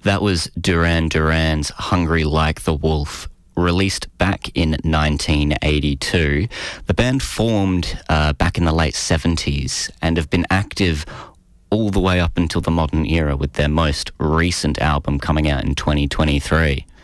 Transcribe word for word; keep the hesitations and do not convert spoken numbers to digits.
That was Duran Duran's Hungry Like the Wolf, released back in nineteen eighty-two. The band formed uh, back in the late seventies and have been active all the way up until the modern era, with their most recent album coming out in twenty twenty-three.